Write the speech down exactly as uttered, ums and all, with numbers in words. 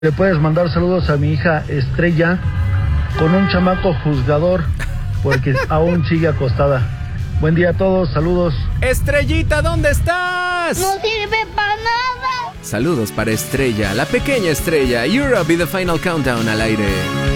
Le puedes mandar saludos a mi hija Estrella con un chamaco juzgador porque aún sigue acostada. Buen día a todos, saludos. Estrellita, ¿dónde estás? No sirve para nada. Saludos para Estrella, la pequeña Estrella. Europe y The Final Countdown al aire.